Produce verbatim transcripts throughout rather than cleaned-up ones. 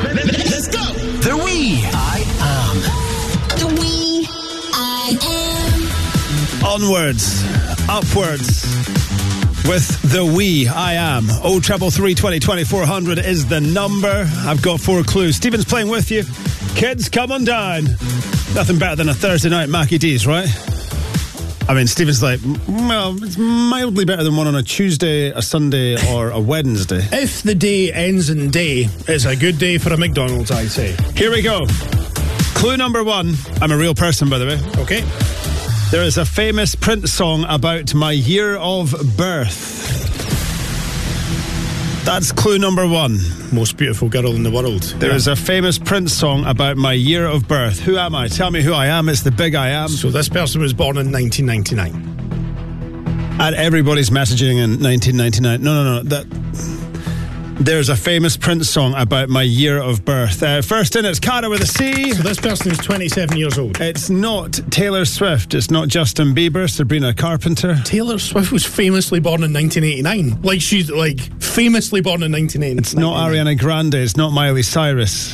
Let's go. The We I Am. The We I Am. Onwards, upwards, with the We I Am. oh treble three twenty twenty-four hundred is the number. I've got four clues. Stephen's playing with you. Kids, come on down. Nothing better than a Thursday night Mackie D's, right? I mean, Stephen's like, well, it's mildly better than one on a Tuesday, a Sunday, or a Wednesday. If the day ends in day, it's a good day for a McDonald's, I'd say. Here we go. Clue number one. I'm a real person, by the way. Okay. There is a famous Prince song about my year of birth. That's clue number one. Most beautiful girl in the world. There yeah. is a famous Prince song about my year of birth. Who am I? Tell me who I am. It's the big I am. So this person was born in nineteen ninety-nine. And everybody's messaging in nineteen ninety-nine. No, no, no. That... There's a famous Prince song about my year of birth. Uh, first in, it's Cara with a C. So this person is twenty-seven years old. It's not Taylor Swift. It's not Justin Bieber. Sabrina Carpenter. Taylor Swift was famously born in nineteen eighty-nine. Like, she's, like, famously born in nineteen eighty-nine. It's not Ariana Grande. It's not Miley Cyrus.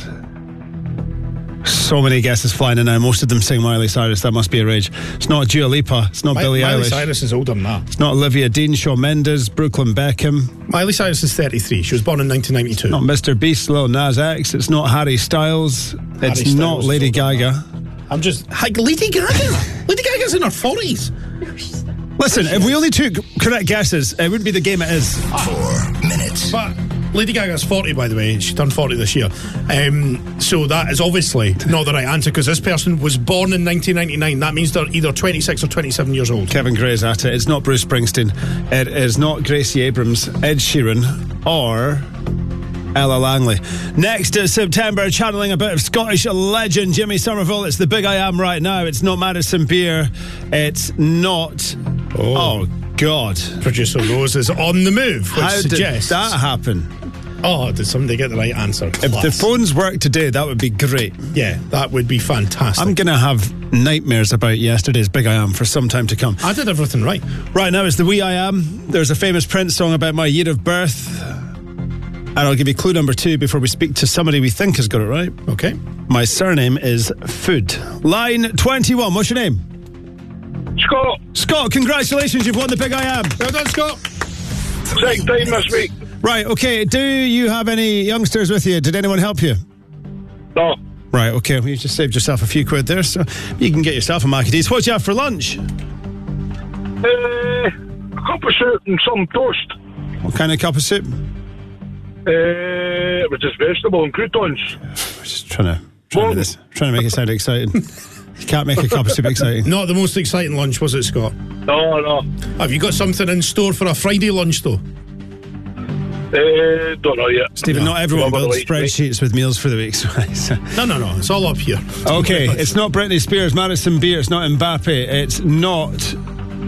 So many guesses flying in now. Most of them sing Miley Cyrus. That must be a rage. It's not Dua Lipa. It's not My, Billie Miley Eilish. Miley Cyrus is older than that. It's not Olivia Dean, Shawn Mendes, Brooklyn Beckham. Miley Cyrus is thirty-three. She was born in nineteen ninety-two. It's not Mister Beast, Lil Nas X. It's not Harry Styles. Harry It's Styles not Lady Gaga. I'm just... Like, Lady Gaga? Lady Gaga's in her forties. Listen, if we only took correct guesses, it wouldn't be the game it is. Four minutes. But Lady Gaga's forty, by the way. She turned forty this year. Um, so that is obviously not the right answer, because this person was born in nineteen ninety-nine. That means they're either twenty-six or twenty-seven years old. Kevin Gray's at it. It's not Bruce Springsteen. It is not Gracie Abrams, Ed Sheeran, or Ella Langley. Next is September, channeling a bit of Scottish legend Jimmy Somerville. It's the big I Am right now. It's not Madison Beer. It's not... Oh, oh God. Producer Rose is on the move, which How suggests... did that happen? Oh, did somebody get the right answer? Class. If the phones work today, that would be great. Yeah, that would be fantastic. I'm going to have nightmares about yesterday's Big I Am for some time to come. I did everything right. Right now, it's the We I Am. There's a famous Prince song about my year of birth. And I'll give you clue number two before we speak to somebody we think has got it right. Okay. My surname is Food. Line twenty-one, what's your name? Scott. Scott, congratulations, you've won the Big I Am. Well done, Scott. Second time this week. Right, okay, do you have any youngsters with you? Did anyone help you? No. Right, okay, well, you just saved yourself a few quid there, so you can get yourself a Mackie D's. What do you have for lunch? Uh, a cup of soup and some toast. What kind of cup of soup? Uh, it was just vegetable and croutons. I'm just trying to, trying to, this, trying to make it sound exciting. You can't make a cup of soup exciting. Not the most exciting lunch, was it, Scott? No, no. Have you got something in store for a Friday lunch, though? Uh, don't know yet. Stephen, no. not everyone Not builds week, spreadsheets with meals for the week. So. No, no, no. It's all up here. Okay, it's not Britney Spears, Madison Beer, it's not Mbappe, it's not...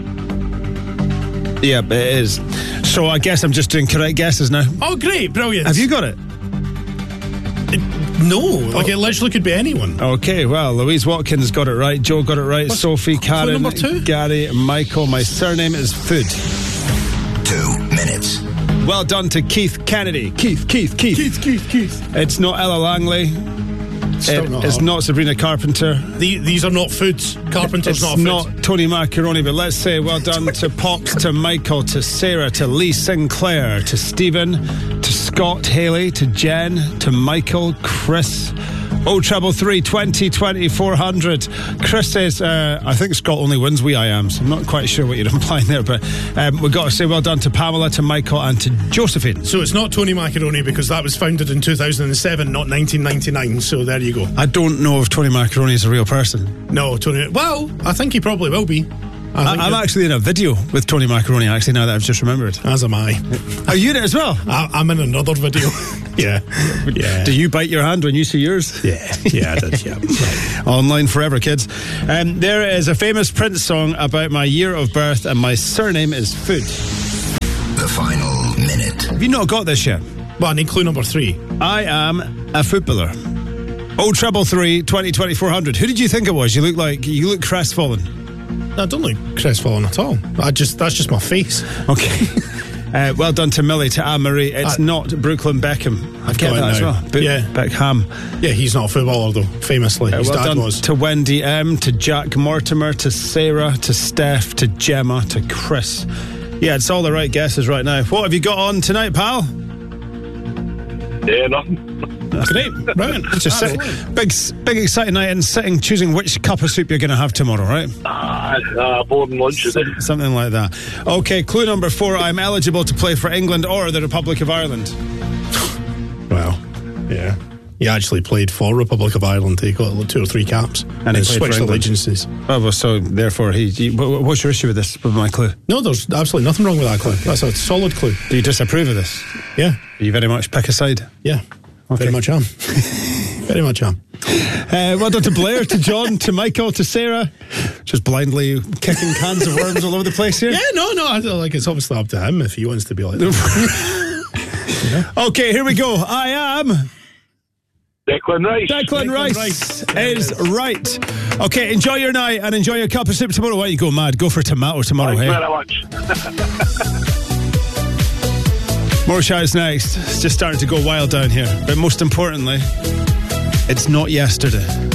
Yeah, it is. So I guess I'm just doing correct guesses now. Oh, great. Brilliant. Have you got it? it no. Like, oh. It literally could be anyone. Okay, well, Louise Watkins got it right. Joe got it right. What's Sophie, Karen, number two? Gary, Michael. My surname is Food. Two minutes. Well done to Keith Kennedy. Keith, Keith, Keith. Keith, Keith, Keith. It's not Ella Langley. Still it, not it's hard. not Sabrina Carpenter. The, these are not foods. Carpenter's it's not a food. not Tony Macaroni, but let's say well done to Pops, to Michael, to Sarah, to Lee Sinclair, to Stephen, to Scott Haley, to Jen, to Michael, Chris. Oh, treble three, twenty, twenty, four hundred. Chris says, uh, I think Scott only wins We I Am, so I'm not quite sure what you're implying there, but um, we've got to say well done to Pamela, to Michael, and to Josephine. So it's not Tony Macaroni, because that was founded in two thousand seven, not nineteen ninety-nine, so there you go. I don't know if Tony Macaroni is a real person. No, Tony... Well, I think he probably will be. I I, I'm actually in a video with Tony Macaroni, actually, now that I've just remembered. As am I. Are you in it as well? I, I'm in another video. Yeah. Yeah. Do you bite your hand when you see yours? Yeah. Yeah, I did, yeah. Right. Online forever, kids. Um, there is a famous Prince song about my year of birth, and my surname is Food. The final minute. Have you not got this yet? Well, I need clue number three. I am a footballer. Oh, treble three, twenty, twenty, four hundred. Who did you think it was? You look like, you look crestfallen. I don't look crestfallen at all. I just That's just my face. Okay. Uh, well done to Millie, to Anne-Marie. It's Uh, not Brooklyn Beckham. I get got it that as now. well. Be- Yeah. Beckham. Yeah, he's not a footballer though, famously. Uh, His well dad done was. to Wendy M, to Jack Mortimer, to Sarah, to Steph, to Gemma, to Chris. Yeah, it's all the right guesses right now. What have you got on tonight, pal? Yeah, nothing. Great, brilliant. Just sit, big, big exciting night and sitting, choosing which cup of soup you're going to have tomorrow, right? Ah, uh, boarding lunch today. Something like that. Okay, clue number four. I'm eligible to play for England or the Republic of Ireland. Well, yeah. He actually played for Republic of Ireland. He got two or three caps. And he played switched for England. allegiances. Oh, well, so therefore, he, he. wh- What's your issue with this? With my clue? No, there's absolutely nothing wrong with that clue. That's a solid clue. Do you disapprove of this? Yeah, Do you very much pick a side? yeah. Okay. Very much am. Very much am. Uh, well done to Blair, to John, to Michael, to Sarah. Just blindly kicking cans of worms all over the place here. Yeah, no, no. I feel like it's obviously up to him if he wants to be like that. Okay, here we go. I am. Declan Rice. Declan Rice, Rice. is right. Okay, enjoy your night and enjoy your cup of soup tomorrow. Why don't you go mad? Go for tomato tomorrow, Thanks hey? very much. More shouts next. It's just starting to go wild down here. But most importantly, it's not yesterday.